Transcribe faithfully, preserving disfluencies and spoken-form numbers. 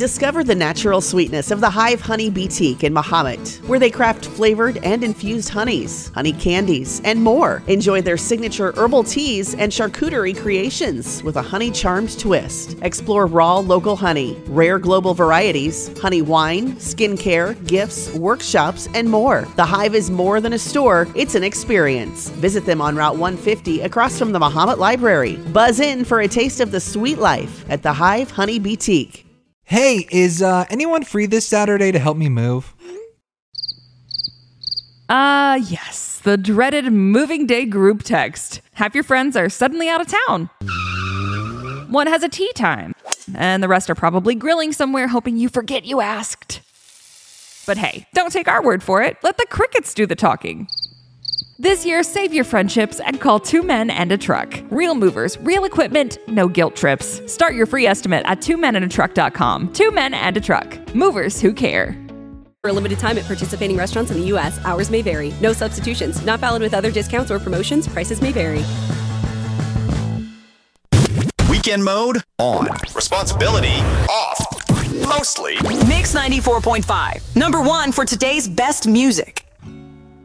Discover the natural sweetness of the Hive Honey Boutique in Mahomet, where they craft flavored and infused honeys, honey candies, and more. Enjoy their signature herbal teas and charcuterie creations with a honey charmed twist. Explore raw local honey, rare global varieties, honey wine, skincare, gifts, workshops, and more. The Hive is more than a store, it's an experience. Visit them on Route one fifty across from the Mahomet Library. Buzz in for a taste of the sweet life at the Hive Honey Boutique. Hey, is uh, anyone free this Saturday to help me move? Uh, yes, the dreaded moving day group text. Half your friends are suddenly out of town. One has a tea time, and the rest are probably grilling somewhere hoping you forget you asked. But hey, don't take our word for it. Let the crickets do the talking. This year, save your friendships and call Two Men and a Truck. Real movers, real equipment, no guilt trips. Start your free estimate at two men and a truck dot com. Two Men and a Truck. Movers who care. For a limited time at participating restaurants in the U S, hours may vary. No substitutions. Not valid with other discounts or promotions. Prices may vary. Weekend mode on. Responsibility off. Mostly. Mix ninety-four point five. Number one for today's best music.